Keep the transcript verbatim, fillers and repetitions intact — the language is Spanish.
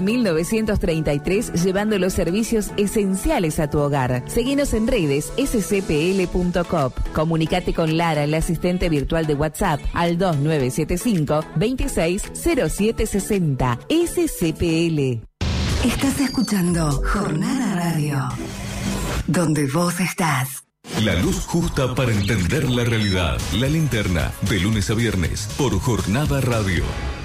mil novecientos treinta y tres, llevando los servicios esenciales a tu hogar. Seguinos en redes s c p l punto coop. Comunicate con Lara, la asistente virtual de WhatsApp, al dos nueve siete cinco, veintiséis cero siete sesenta. S C P L. Estás escuchando Jornada Radio, donde vos estás. La luz justa para entender la realidad. La Linterna, de lunes a viernes, por Jornada Radio.